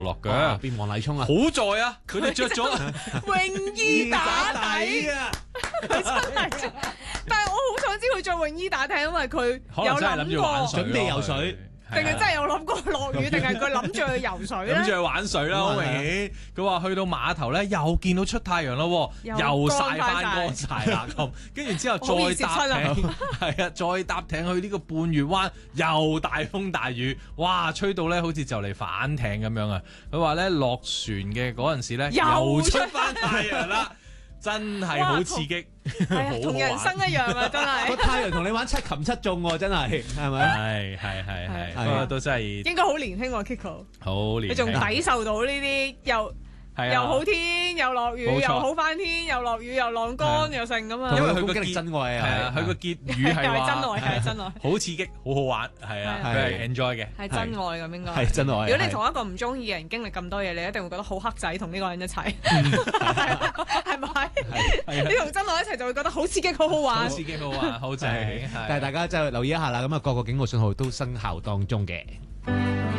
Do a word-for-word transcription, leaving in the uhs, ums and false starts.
落嘅， 變黃麗聰啊！ 好在啊，佢哋着咗泳衣打底啊！ 佢真係，但係我好想知佢着泳衣打底，因為佢有可能真係諗諗過， 住玩水， 準備游水。 定係真係有諗過落雨，定係佢諗住去游水咧？ 諗住去玩水啦，好明顯。佢話去到碼頭咧，又見到出太陽咯，又曬翻乾晒啦咁。跟住之後再搭艇，係啊，再搭艇去呢個半月灣，又大風大雨，哇！吹到咧好似就嚟反艇咁樣啊！佢話咧落船嘅嗰陣時咧，又出翻太陽啦。真係好刺激， 係同人生一樣啊！真係個太陽同你玩七擒七縱喎，真係係咪？ 係係係係， 不過都真係應該好年輕喎 Kiko， 好年輕， 你仲抵受到呢啲又又好天又落雨，又好翻天又落雨又浪乾又剩咁啊！ 因為佢個經歷真愛啊， 係啊，佢個結語係話係真愛，係真愛， 好刺激，好好玩，係啊，佢係 enjoy 嘅， 係真愛咁應該係真愛。 如果你同一個唔中意嘅人經歷咁多嘢，你一定會覺得好黑仔，同呢個人一齊，係咪？你同真愛一齊就會覺得好刺激，好好玩， 好刺激，好玩，好正。 但係大家真係留意一下啦，咁啊，各個警告信號都生效當中嘅。